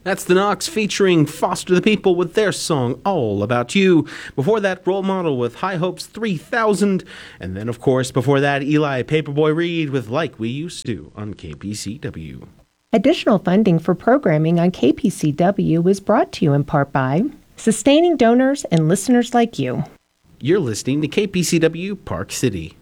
That's the Knox featuring Foster the People with their song All About You. Before that, Role Model with High Hopes 3000. And then, of course, before that, Eli Paperboy Reed with Like We Used To on KPCW. Additional funding for programming on KPCW is brought to you in part by sustaining donors and listeners like you. You're listening to KPCW Park City.